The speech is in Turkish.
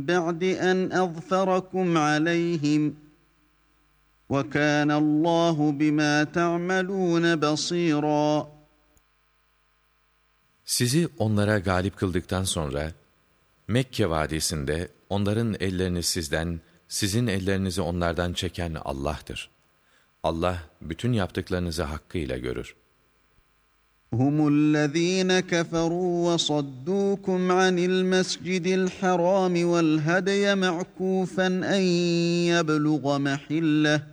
بَعْدِ أَنْ أَظْفَرَكُمْ عَلَيْهِمْ وَكَانَ اللّٰهُ بِمَا تَعْمَلُونَ بَصِيرًا. Sizi onlara galip kıldıktan sonra, Mekke vadisinde onların ellerini sizden, sizin ellerinizi onlardan çeken Allah'tır. Allah bütün yaptıklarınızı hakkıyla görür. هُمُ الَّذ۪ينَ كَفَرُوا وَصَدُّوكُمْ عَنِ الْمَسْجِدِ الْحَرَامِ وَالْهَدْيَ مَعْكُوفًا أَنْ يَبْلُغَ مَحِلَّهُ